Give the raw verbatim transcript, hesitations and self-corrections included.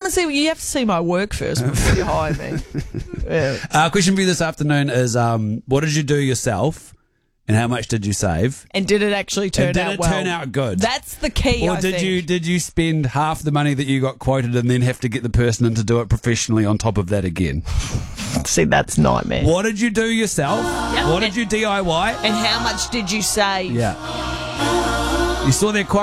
to see. You have to see my work first before you hire me. Yeah. Uh, question for you this afternoon is: um, what did you do yourself, and how much did you save? And did it actually turn and did out it well? turn out good? That's the key. Or I did think. you did you spend half the money that you got quoted and then have to get the person in to do it professionally on top of that again? See, that's nightmare. What did you do yourself? Yeah. What did you D I Y? And how much did you save? Yeah. You saw their quote.